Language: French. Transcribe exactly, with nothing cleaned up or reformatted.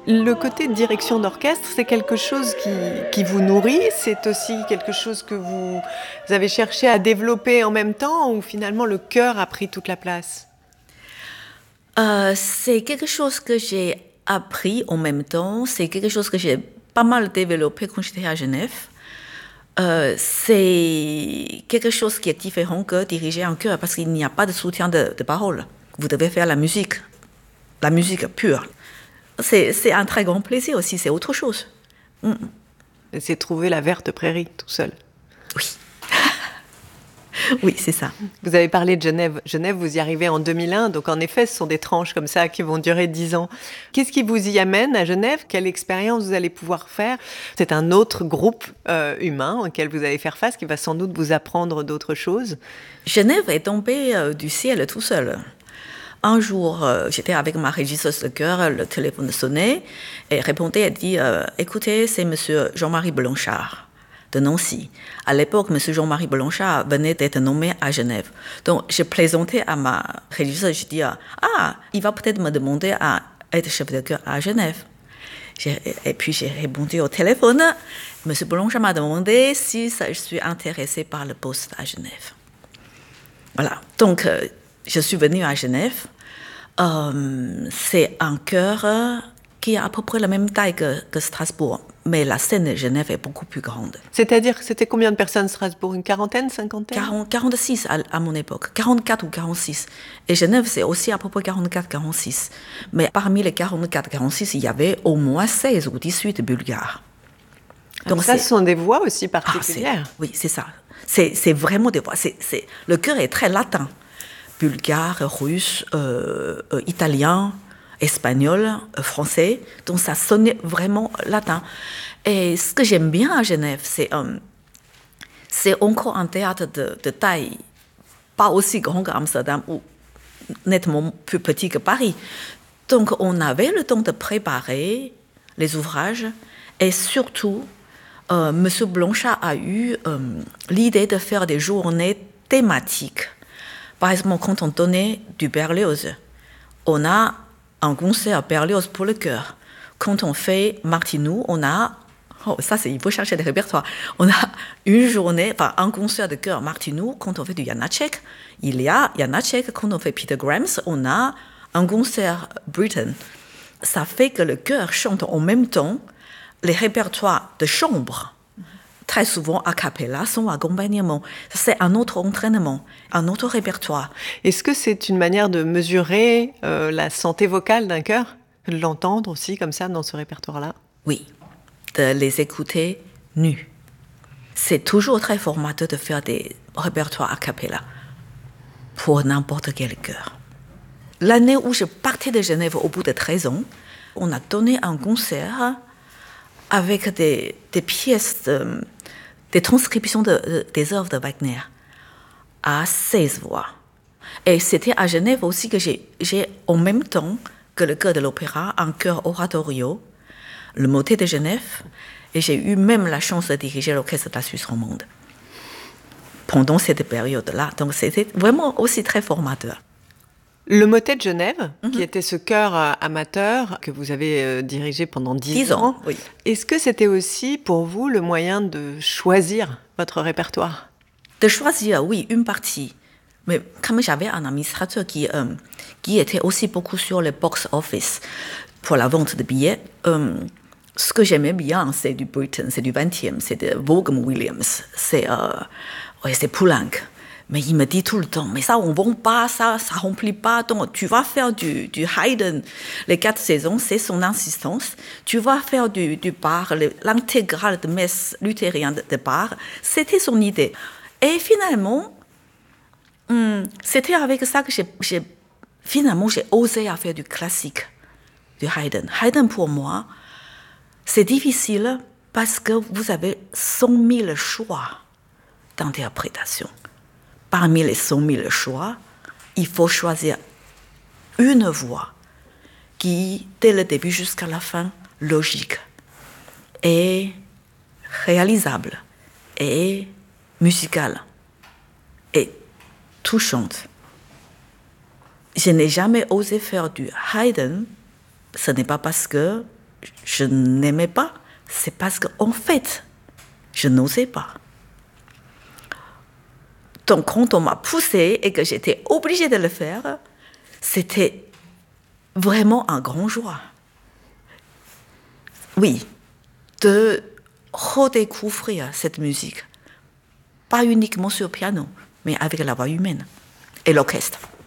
Le côté direction d'orchestre, c'est quelque chose qui, qui vous nourrit, c'est aussi quelque chose que vous avez cherché à développer en même temps, ou finalement le chœur a pris toute la place? Euh, c'est quelque chose que j'ai appris en même temps, c'est quelque chose que j'ai pas mal développé quand j'étais à Genève. Euh, c'est quelque chose qui est différent que diriger un chœur parce qu'il n'y a pas de soutien de, de parole. Vous devez faire la musique, la musique pure. C'est, c'est un très grand plaisir aussi, c'est autre chose. Mm. C'est trouver la verte prairie tout seul. Oui. Oui, c'est ça. Vous avez parlé de Genève. Genève, vous y arrivez en deux mille un, donc en effet, ce sont des tranches comme ça qui vont durer dix ans. Qu'est-ce qui vous y amène à Genève? Quelle expérience vous allez pouvoir faire? C'est un autre groupe euh, humain auquel vous allez faire face, qui va sans doute vous apprendre d'autres choses. Genève est tombée euh, du ciel tout seul. Un jour, euh, j'étais avec ma régisseuse de chœur, le téléphone sonnait, et elle répondait, elle dit euh, « Écoutez, c'est monsieur Jean-Marie Blanchard de Nancy. » À l'époque, monsieur Jean-Marie Blanchard venait d'être nommé à Genève. Donc, j'ai plaisanté à ma régisseuse, je dis « Ah, il va peut-être me demander à être chef de chœur à Genève. » Et puis, j'ai répondu au téléphone. Monsieur Blanchard m'a demandé si ça, je suis intéressée par le poste à Genève. Voilà. Donc, euh, je suis venue à Genève. Euh, c'est un chœur qui a à peu près la même taille que, que Strasbourg, mais la scène de Genève est beaucoup plus grande. C'est-à-dire que c'était combien de personnes Strasbourg? Une quarantaine, cinquantaine? quarante, quarante-six à, à mon époque, quarante-quatre ou quarante-six. Et Genève, c'est aussi à peu près quarante-quatre, quarante-six. Mais parmi les quarante-quatre, quarante-six, il y avait au moins seize ou dix-huit Bulgares. Donc ça, ce sont des voix aussi particulières. Ah, c'est, oui, c'est ça. C'est, c'est vraiment des voix. C'est, c'est, le chœur est très latin. Bulgare, russe, euh, euh, italien, espagnol, euh, français. Donc ça sonnait vraiment latin. Et ce que j'aime bien à Genève, c'est, euh, c'est encore un théâtre de, de taille pas aussi grand qu'Amsterdam ou nettement plus petit que Paris. Donc on avait le temps de préparer les ouvrages et surtout, euh, M. Blanchard a eu euh, l'idée de faire des journées thématiques. Par exemple, quand on donnait du Berlioz, on a un concert Berlioz pour le chœur. Quand on fait Martineau, on a, oh, ça c'est, il faut chercher des répertoires. On a une journée, enfin un concert de chœur Martineau. Quand on fait du Janacek, il y a Janacek. Quand on fait Peter Grams, on a un concert Britten. Ça fait que le chœur chante en même temps les répertoires de chambre. Très souvent, a cappella, son accompagnement. C'est un autre entraînement, un autre répertoire. Est-ce que c'est une manière de mesurer euh, la santé vocale d'un chœur? De l'entendre aussi comme ça dans ce répertoire-là? Oui, de les écouter nus. C'est toujours très formateur de faire des répertoires a cappella pour n'importe quel chœur. L'année où je partais de Genève au bout de treize ans, on a donné un concert avec des, des pièces, de, des transcriptions de, de, des œuvres de Wagner à seize voix. Et c'était à Genève aussi que j'ai, j'ai en même temps que le chœur de l'opéra, un chœur oratorio, le motet de Genève, et j'ai eu même la chance de diriger l'orchestre de la Suisse romande pendant cette période-là. Donc c'était vraiment aussi très formateur. Le motet de Genève, mm-hmm. qui était ce chœur euh, amateur que vous avez euh, dirigé pendant dix ans, ans oui. Est-ce que c'était aussi pour vous le moyen de choisir votre répertoire? De choisir, oui, une partie. Mais comme j'avais un administrateur qui, euh, qui était aussi beaucoup sur le box-office pour la vente de billets, euh, ce que j'aimais bien, c'est du Britten, c'est du vingtième, c'est de Vaughan Williams, c'est, euh, ouais, c'est Poulenc. Mais il me dit tout le temps, mais ça, on ne vend pas, ça, ça ne remplit pas. Donc, tu vas faire du, du Haydn, les quatre saisons, c'est son insistance. Tu vas faire du, du Bach, l'intégrale de messe luthérienne de, de Bach. C'était son idée. Et finalement, hum, c'était avec ça que j'ai, j'ai, finalement, j'ai osé à faire du classique, du Haydn. Haydn, pour moi, c'est difficile parce que vous avez cent mille choix d'interprétation. Parmi les cent mille choix, il faut choisir une voix qui, dès le début jusqu'à la fin, logique et réalisable et musicale et touchante. Je n'ai jamais osé faire du Haydn. Ce n'est pas parce que je n'aimais pas, c'est parce qu'en fait, je n'osais pas. Donc, quand on m'a poussée et que j'étais obligée de le faire, c'était vraiment un grand joie. Oui, de redécouvrir cette musique. Pas uniquement sur piano, mais avec la voix humaine et l'orchestre.